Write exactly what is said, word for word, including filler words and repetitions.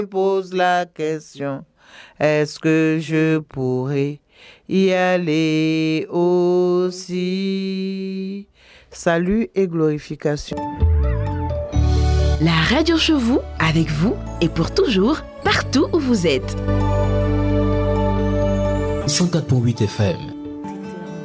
pose la question, est-ce que je pourrais y aller aussi? Salut et glorification. La radio chez vous, avec vous et pour toujours, partout où vous êtes. cent quatre virgule huit F M